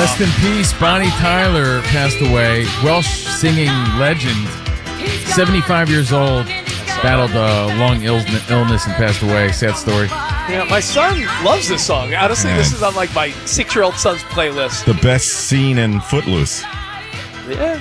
Rest in peace. Bonnie Tyler passed away. Welsh singing legend. 75 years old. Battled long illness and passed away. Sad story. Yeah, my son loves this song. Honestly, this is on like my 6-year-old son's playlist. The best scene in Footloose. Yeah.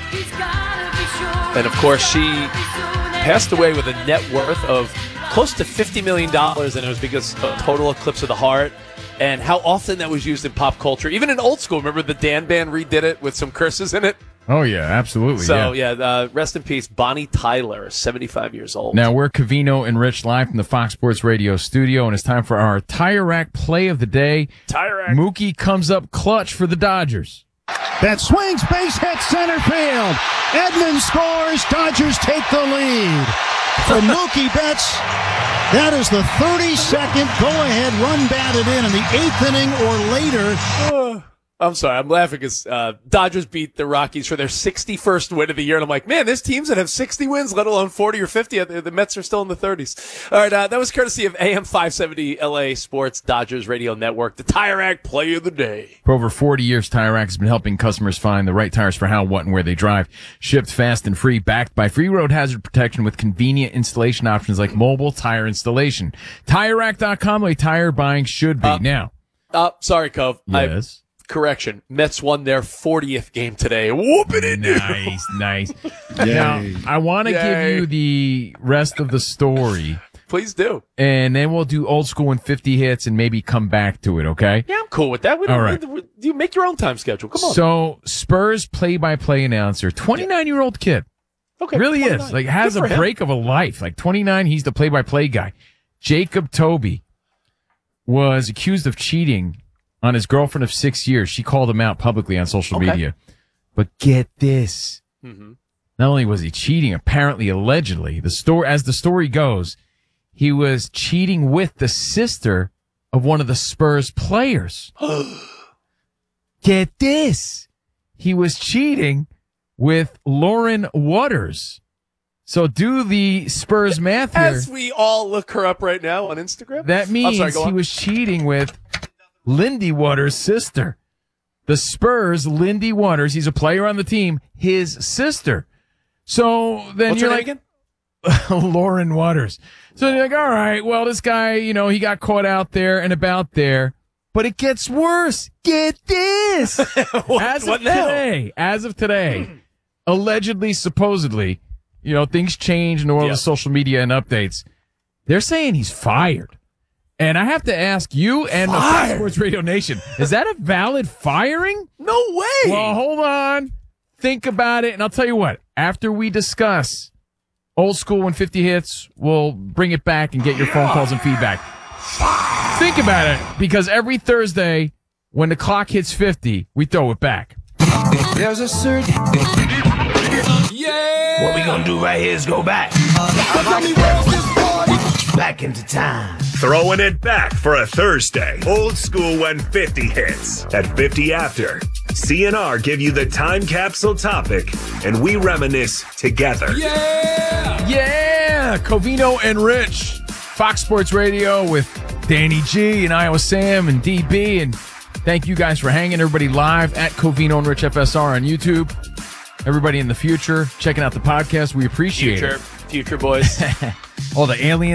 And of course, she passed away with a net worth of close to $50 million, and it was because of Total Eclipse of the Heart and how often that was used in pop culture. Even in old school, remember the Dan Band redid it with some curses in it? Oh, yeah, absolutely. So, rest in peace, Bonnie Tyler, 75 years old. Now, we're Covino and Rich live from the Fox Sports Radio studio, and it's time for our Tire Rack play of the day. Tire Rack. Mookie comes up clutch for the Dodgers. That swings, base hit, center field. Edmonds scores. Dodgers take the lead. For Mookie Betts, that is the 32nd go-ahead run batted in the 8th inning or later. I'm sorry, I'm laughing because Dodgers beat the Rockies for their 61st win of the year, and I'm like, man, there's teams that have 60 wins, let alone 40 or 50. The Mets are still in the 30s. All right, that was courtesy of AM 570 LA Sports Dodgers Radio Network, the Tire Rack Play of the Day. For over 40 years, Tire Rack has been helping customers find the right tires for how, what, and where they drive. Shipped fast and free, backed by free road hazard protection with convenient installation options like mobile tire installation. TireRack.com, the way tire buying should be. Sorry, Cove. Yes. Correction. Mets won their 40th game today. Whooping it. Nice. Now, I want to give you the rest of the story. Please do. And then we'll do old school and 50 hits and maybe come back to it, okay? Yeah, I'm cool with that. All right. You make your own time schedule. Come on. So, Spurs play-by-play announcer, 29-year-old kid. Okay. Really 29. is. Like, has a Good for him. break of a life. Like, 29, he's the play-by-play guy. Jacob Toby was accused of cheating on his girlfriend of 6 years. She called him out publicly on social media. But get this. Mm-hmm. Not only was he cheating, apparently, allegedly, as the story goes, he was cheating with the sister of one of the Spurs players. Get this. He was cheating with Lauren Waters. So do the Spurs math here. As we all look her up right now on Instagram. That means he was cheating with Lindy Waters' sister. The Spurs, Lindy Waters, he's a player on the team, his sister. So then What's you're her like, name again? Lauren Waters. So you're like, all right, well, this guy, he got caught out there and about there. But it gets worse. Get this. As of today, allegedly, supposedly, things change in the world of social media and updates. They're saying he's fired. And I have to ask you and the Fox Sports Radio Nation, is that a valid firing? No way. Well, hold on. Think about it. And I'll tell you what, after we discuss old school and 50 hits, we'll bring it back and get your phone calls and feedback. Think about it, because every Thursday when the clock hits 50, we throw it back. There's a certain... Yeah. What we gonna do right here is go back. Back into time. Throwing it back for a Thursday. Old school when 50 hits. At 50 after, CNR give you the time capsule topic, and we reminisce together. Yeah! Covino and Rich. Fox Sports Radio with Danny G and Iowa Sam and DB. And thank you guys for hanging. Everybody live at Covino and Rich FSR on YouTube. Everybody in the future checking out the podcast. We appreciate it. Future boys. All the aliens.